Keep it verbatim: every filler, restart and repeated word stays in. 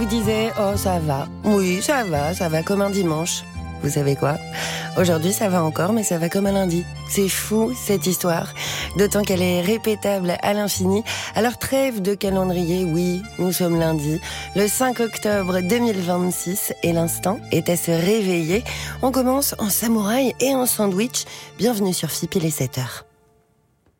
Vous disiez, oh ça va, oui ça va, ça va comme un dimanche. Vous savez quoi ? Aujourd'hui ça va encore, mais ça va comme un lundi. C'est fou cette histoire, d'autant qu'elle est répétable à l'infini. Alors trêve de calendrier, oui, nous sommes lundi, le cinq octobre deux mille vingt-six, et l'instant est à se réveiller. On commence en samouraï et en sandwich. Bienvenue sur Phipil et sept heures.